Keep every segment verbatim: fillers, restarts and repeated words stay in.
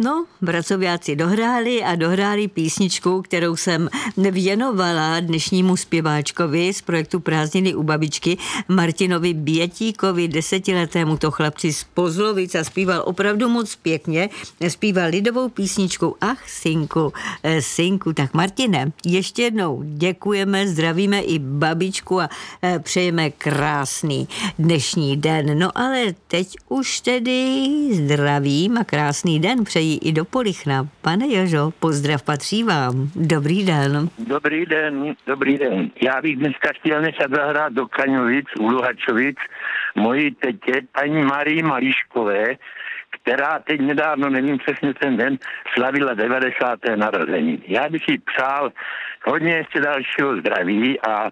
No, bracováci dohráli a dohráli písničku, kterou jsem věnovala dnešnímu zpěváčkovi z projektu Prázdniny u babičky, Martinovi Bětíkovi, desetiletému to chlapci z Pozlovic, a zpíval opravdu moc pěkně. Zpíval lidovou písničku Ach, synku, synku. Tak Martine, ještě jednou děkujeme, zdravíme i babičku a přejeme krásný dnešní den. No ale teď už tedy zdravím a krásný den přeji i do Polichna. Pane Jožo, pozdrav patří vám. Dobrý den. Dobrý den, dobrý den. Já bych dneska chtěl nechat zahrát do Kaňovic, u Luhačovic, mojí tetě, paní Marii Malíškové, která teď nedávno, nevím přesně ten den, slavila devadesáté narozeniny. Já bych jí přál hodně ještě dalšího zdraví a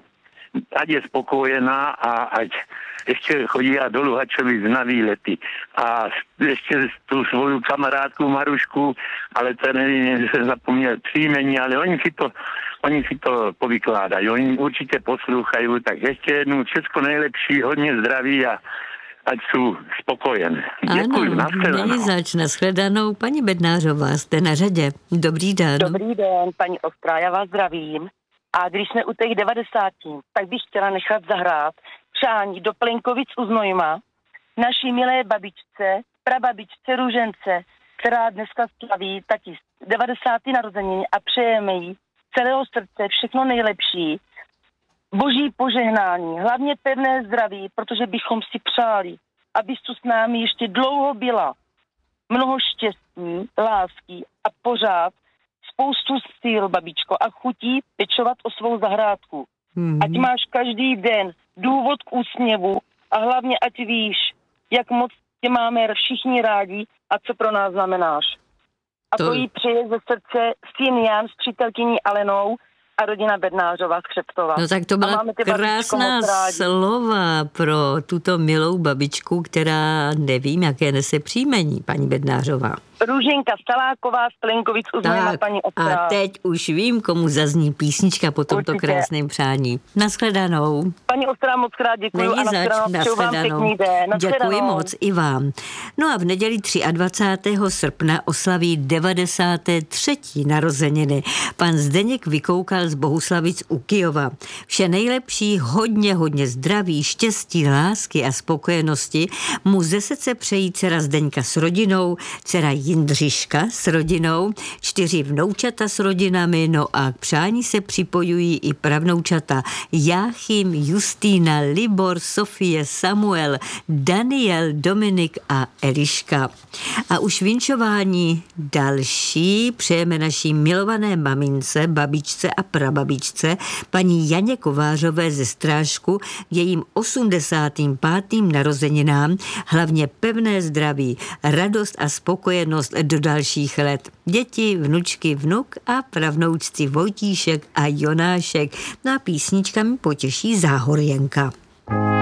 ať je spokojená a ať ještě chodí do Luhačovic na výlety. A ještě tu svou kamarádku Marušku, ale to nevím, že jsem zapomněl příjmení, ale oni si to, oni si to povykládají. Oni určitě poslouchají, tak ještě jednou všechno nejlepší, hodně zdraví a ať jsou spokojené. Děkuji, nashledanou. Není zač, nashledanou. Paní Bednářová, jste na řadě. Dobrý den. Dobrý den, paní Ostrá, já vás zdravím. A když jsme u těch devadesátí, tak bych chtěla nechat zahrát přání do Plenkovic u Znojma naší milé babičce, prababičce Růžence, která dneska slaví taky devadesátý narozeniny a přejeme jí celého srdce všechno nejlepší, boží požehnání, hlavně pevné zdraví, protože bychom si přáli, aby tu s námi ještě dlouho byla. Mnoho štěstí, lásky a pořád spoustu sil, babičko, a chutí pečovat o svou zahrádku. Mm-hmm. Ať máš každý den důvod k úsměvu a hlavně ať víš, jak moc tě máme všichni rádi a co pro nás znamenáš. A to, to jí přeje ze srdce syn Jan s přítelkyní Alenou a rodina Bednářová z Křeptova. No tak to byla krásná slova pro tuto milou babičku, která nevím, jaké nese příjmení, paní Bednářová. Růženka Staláková z Plenkovic u Znojma, paní Ostrá. A teď už vím, komu zazní písnička po tomto Určitě. Krásném přání. Nashledanou. Paní Ostrá, moc krát děkuji. Není zač, nashledanou. Děkuji moc i vám. No a v neděli dvacátého třetího srpna oslaví devadesáté třetí narozeniny pan Zdeněk Vykoukal z Bohuslavic u Kyjova. Vše nejlepší, hodně, hodně zdraví, štěstí, lásky a spokojenosti mu ze srdce přejí dcera Zdeňka s rodinou, dcera Jindřiška s rodinou, čtyři vnoučata s rodinami, no a k přání se připojují i pravnoučata Jáchym, Justína, Libor, Sofie, Samuel, Daniel, Dominik a Eliška. A už vinčování další přejeme naší milované mamince, babičce a prababičce, paní Janě Kovářové ze Strážku, k jejím osmdesátým pátým narozeninám, hlavně pevné zdraví, radost a spokojenost do dalších let. Děti, vnučky, vnuk a pravnoučci Vojtíšek a Jonášek. No a písničkami potěší Záhorjenka.